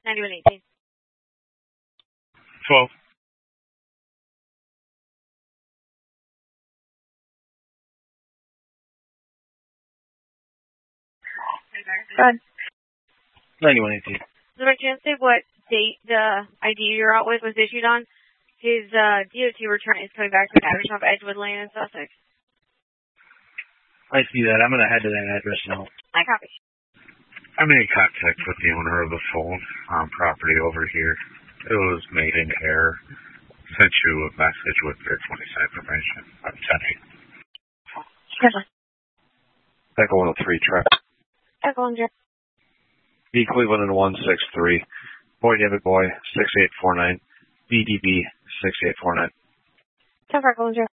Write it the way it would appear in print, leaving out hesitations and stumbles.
9118. 12. Go ahead. 9118. Does by chance say what date the ID you're out with was issued on? His DOT return is coming back to an address off Edgewood Lane in Sussex. I see that. I'm going to head to that address now. I copy. I'm in contact with the owner of the phone property over here. It was made in error. Sent you a message with their 20 information. I'm sending. Echo 103, track. Echo 103. B Cleveland in 163. Boy David Boy 6849. BDB 6849. 10 for Echo 103.